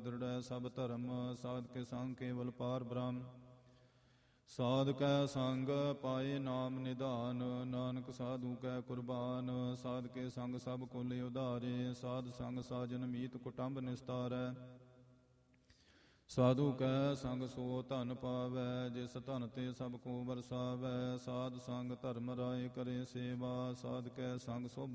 ਦ੍ਰਿੜੈ ਸਭ ਧਰਮ। ਸਾਧ ਕੇ ਸੰਗ ਕੇਵਲ ਪਾਰ ਬ੍ਰਹਮ। ਸਾਧ ਕੈ ਸੰਗ ਪਾਏ ਨਾਮ ਨਿਧਾਨ। ਨਾਨਕ ਸਾਧੂ ਕੈ ਕੁਰਬਾਨ। ਸਾਧ ਕੇ ਸੰਗ ਸਭ ਕੁਲ ਉਧਾਰੇ। ਸਾਧ ਸੰਗ ਸਾਜਨ ਮੀਤ ਕੁਟੰਬ ਨਿਸਤਾਰੈ। ਸਾਧੂ ਕੈ ਸੰਗ ਸੋ ਧਨ ਪਾਵੈ। ਜਿਸ ਧਨ ਤੇ ਸਭ ਕੋ ਵਰਸਾਵੈ। ਸਾਧ ਸੰਗ ਧਰਮ ਰਾਏ ਕਰੇ ਸੇਵਾ। ਸਾਧ ਕੈ ਸੰਗ ਸੁਭ